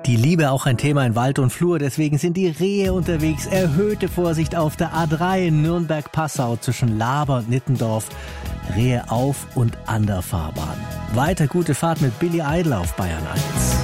Die Liebe auch ein Thema in Wald und Flur, deswegen sind die Rehe unterwegs. Erhöhte Vorsicht auf der A3 Nürnberg-Passau zwischen Laber und Nittendorf. Rehe auf und an der Fahrbahn. Weiter gute Fahrt mit Billy Idol auf Bayern 1.